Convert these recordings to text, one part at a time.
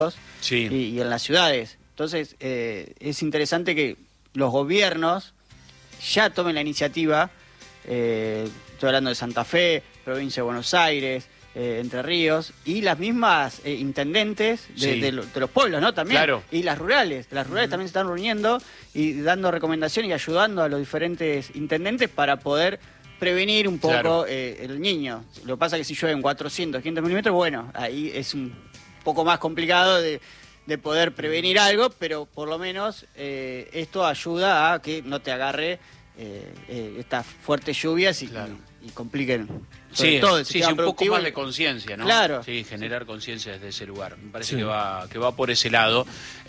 Sí. y en las ciudades. Entonces, es interesante que los gobiernos ya tomen la iniciativa. Estoy hablando de Santa Fe, provincia de Buenos Aires, Entre Ríos, y las mismas intendentes de los pueblos, ¿no? También. Claro. Y las rurales. Las rurales también se están reuniendo y dando recomendaciones y ayudando a los diferentes intendentes para poder prevenir un poco el niño. Lo que pasa es que si llueven 400, 500 milímetros, bueno, ahí es un poco más complicado de poder prevenir algo, pero por lo menos esto ayuda a que no te agarre estas fuertes lluvias y compliquen todo el sistema un poco productivo. más de conciencia, ¿no? Claro. Sí, generar conciencia desde ese lugar. Me parece que va por ese lado.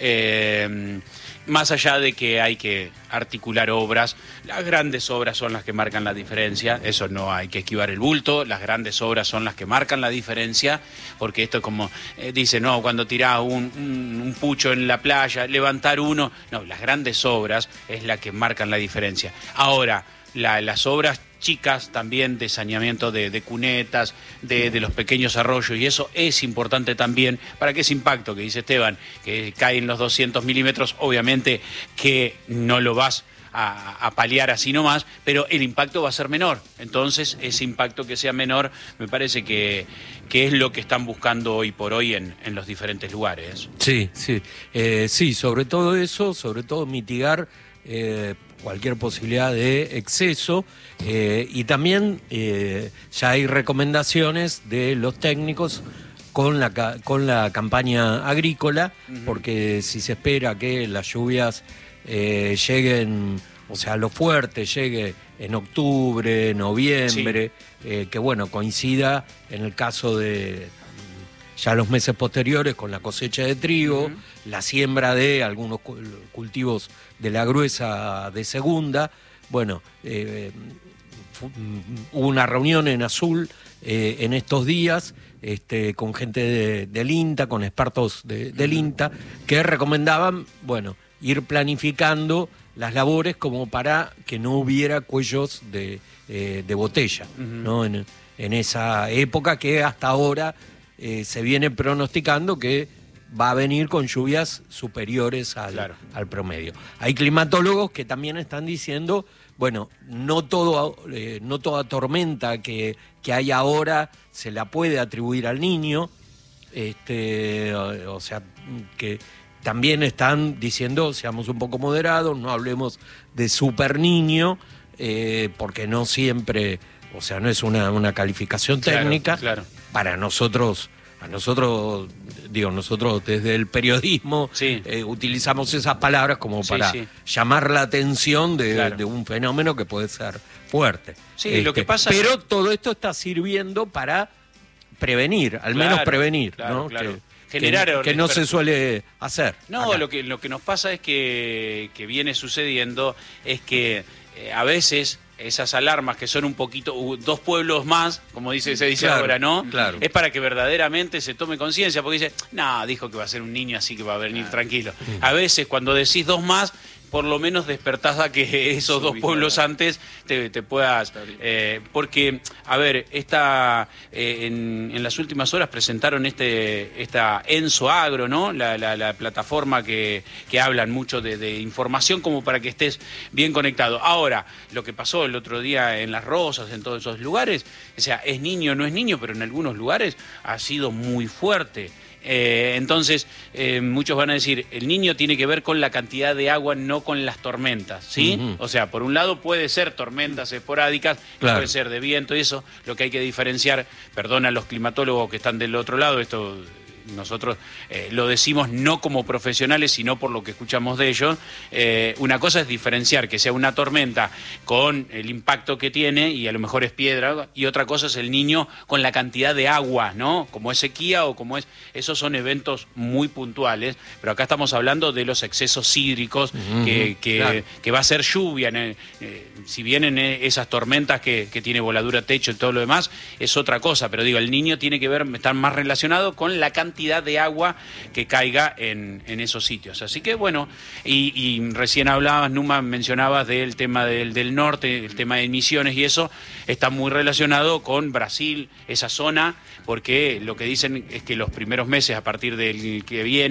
Más allá de que hay que articular obras, las grandes obras son las que marcan la diferencia, eso no hay que esquivar el bulto, las grandes obras son las que marcan la diferencia, porque esto es como, dice, no, cuando tirás un pucho en la playa, levantar uno, no, las grandes obras es la que marcan la diferencia. Ahora, las obras chicas también de saneamiento de cunetas, de los pequeños arroyos, y eso es importante también para que ese impacto que dice Esteban, que caen los 200 milímetros, obviamente que no lo vas a paliar así nomás, pero el impacto va a ser menor. Entonces, ese impacto que sea menor, me parece que es lo que están buscando hoy por hoy en los diferentes lugares. Sí, sobre todo eso, sobre todo mitigar cualquier posibilidad de exceso, y también ya hay recomendaciones de los técnicos con la campaña agrícola, porque si se espera que las lluvias lleguen, o sea, lo fuerte llegue en octubre, noviembre, que bueno, coincida en el caso de ya los meses posteriores con la cosecha de trigo, la siembra de algunos cultivos de la gruesa de segunda. Bueno, hubo una reunión en Azul en estos días con gente del INTA, con expertos del INTA, que recomendaban, bueno, ir planificando las labores como para que no hubiera cuellos de botella, ¿no? En esa época que hasta ahora se viene pronosticando que va a venir con lluvias superiores al promedio. Hay climatólogos que también están diciendo, bueno, no toda tormenta que hay ahora se la puede atribuir al Niño, o sea, que también están diciendo, seamos un poco moderados, no hablemos de super Niño, porque no siempre, o sea, no es una calificación técnica. Claro. Para nosotros desde el periodismo utilizamos esas palabras como para llamar la atención de un fenómeno que puede ser fuerte. Sí, lo que pasa pero todo esto está sirviendo para prevenir, al menos prevenir, ¿no? Claro. Que no se suele hacer. No, acá. lo que nos pasa es que viene sucediendo es que a veces esas alarmas que son un poquito, 2 pueblos más, como se dice ahora, ¿no? Claro. Es para que verdaderamente se tome conciencia, porque dice, no, dijo que va a ser un niño, así que va a venir tranquilo. A veces cuando decís 2 más, por lo menos despertás a que esos 2 pueblos antes te puedas... porque, a ver, en las últimas horas presentaron esta Enso Agro, ¿no? La plataforma que hablan mucho de información como para que estés bien conectado. Ahora, lo que pasó el otro día en Las Rosas, en todos esos lugares, o sea, es niño, no es niño, pero en algunos lugares ha sido muy fuerte. Entonces, muchos van a decir, el niño tiene que ver con la cantidad de agua, no con las tormentas, ¿sí? O sea, por un lado puede ser tormentas esporádicas, puede ser de viento y eso, lo que hay que diferenciar, perdón a los climatólogos que están del otro lado, esto nosotros lo decimos no como profesionales, sino por lo que escuchamos de ellos. Una cosa es diferenciar que sea una tormenta con el impacto que tiene y a lo mejor es piedra, y otra cosa es el niño con la cantidad de agua, ¿no? Como es sequía o como es... Esos son eventos muy puntuales, pero acá estamos hablando de los excesos hídricos que va a ser lluvia. Si vienen esas tormentas que tiene voladura, techo y todo lo demás, es otra cosa, pero digo, el niño tiene que ver, estar más relacionado con la cantidad cantidad de agua que caiga en esos sitios. Así que bueno, y recién hablabas, Numa, mencionabas del tema del norte, el tema de emisiones, y eso está muy relacionado con Brasil, esa zona, porque lo que dicen es que los primeros meses, a partir del que viene,